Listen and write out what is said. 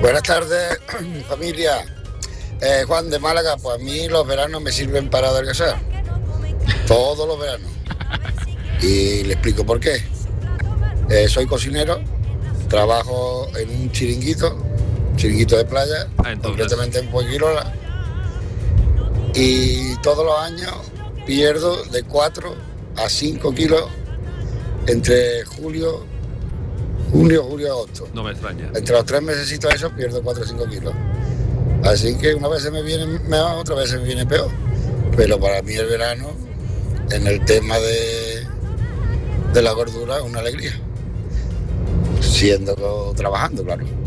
Buenas tardes, familia. Juan de Málaga, pues a mí los veranos me sirven para adelgazar. Todos los veranos. Y le explico por qué. Soy cocinero, trabajo en un chiringuito de playa, concretamente en Fuengirola. Y todos los años pierdo de 4 a 5 kilos entre junio, julio, agosto. No me extraña. Entre los 3 mesecitos esos pierdo 4 o 5 kilos. Así que una vez se me viene mejor, otra vez se me viene peor. Pero para mí el verano, en el tema de la gordura, es una alegría. Siendo trabajando, claro.